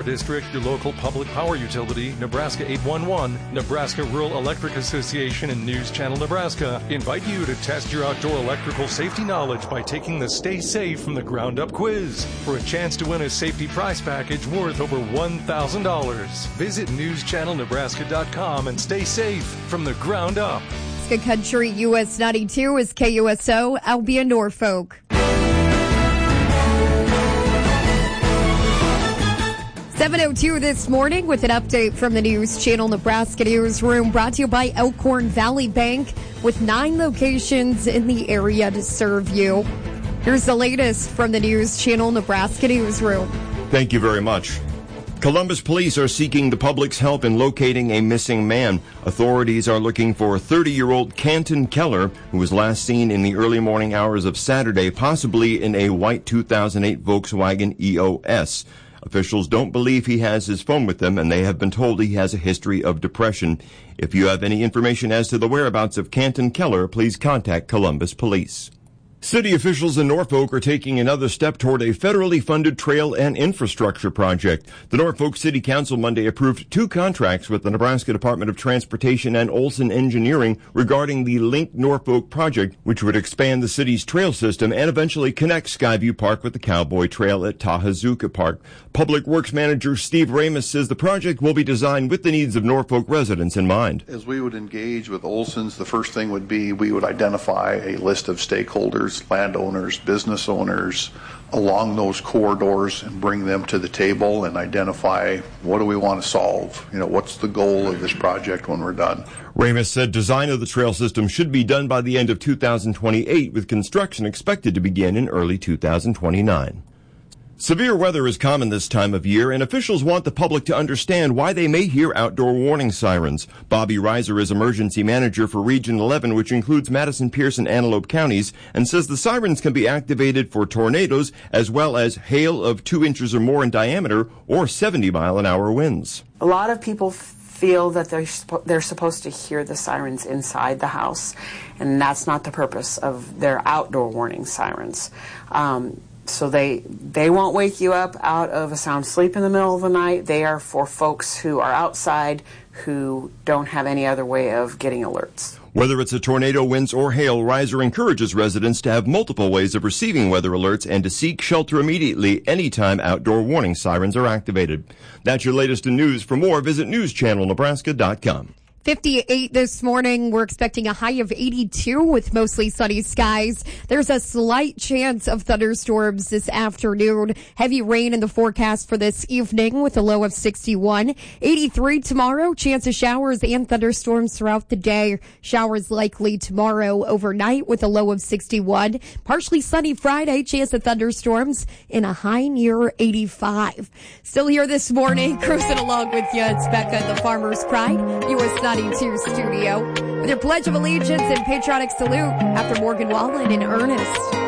District, your local public power utility, Nebraska 811, Nebraska Rural Electric Association, and News Channel Nebraska invite you to test your outdoor electrical safety knowledge by taking the Stay Safe from the Ground Up quiz for a chance to win a safety prize package worth over $1,000. Visit newschannelnebraska.com and stay safe from the ground up. Good Country US 92 is KUSO, Albion, Norfolk. 7:02 this morning with an update from the News Channel Nebraska Newsroom, brought to you by Elkhorn Valley Bank, with 9 locations in the area to serve you. Here's the latest from the News Channel Nebraska Newsroom. Thank you very much. Columbus police are seeking the public's help in locating a missing man. Authorities are looking for 30-year-old Canton Keller, who was last seen in the early morning hours of Saturday, possibly in a white 2008 Volkswagen EOS. Officials don't believe he has his phone with him, and they have been told he has a history of depression. If you have any information as to the whereabouts of Canton Keller, please contact Columbus Police. City officials in Norfolk are taking another step toward a federally funded trail and infrastructure project. The Norfolk City Council Monday approved 2 contracts with the Nebraska Department of Transportation and Olson Engineering regarding the Link Norfolk project, which would expand the city's trail system and eventually connect Skyview Park with the Cowboy Trail at Tahazuka Park. Public Works Manager Steve Ramus says the project will be designed with the needs of Norfolk residents in mind. As we would engage with Olson's, the first thing would be we would identify a list of stakeholders, landowners, business owners along those corridors, and bring them to the table and identify what do we want to solve. What's the goal of this project when we're done. Ramus said design of the trail system should be done by the end of 2028, with construction expected to begin in early 2029. Severe weather is common this time of year, and officials want the public to understand why they may hear outdoor warning sirens. Bobby Reiser is emergency manager for Region 11, which includes Madison, Pierce, and Antelope counties, and says the sirens can be activated for tornadoes as well as hail of 2 inches or more in diameter or 70-mile-an-hour winds. A lot of people feel that they're supposed to hear the sirens inside the house, and that's not the purpose of their outdoor warning sirens. So they won't wake you up out of a sound sleep in the middle of the night. They are for folks who are outside who don't have any other way of getting alerts. Whether it's a tornado, winds, or hail, Reiser encourages residents to have multiple ways of receiving weather alerts and to seek shelter immediately anytime outdoor warning sirens are activated. That's your latest in news. For more, visit newschannelnebraska.com. 58 this morning. We're expecting a high of 82 with mostly sunny skies. There's a slight chance of thunderstorms this afternoon. Heavy rain in the forecast for this evening with a low of 61. 83 tomorrow. Chance of showers and thunderstorms throughout the day. Showers likely tomorrow overnight with a low of 61. Partially sunny Friday. Chance of thunderstorms in a high near 85. Still here this morning, cruising along with you. It's Becca, the Farmer's Pride, US 92 studio, with your Pledge of Allegiance and patriotic salute after Morgan Wallen and Ernest.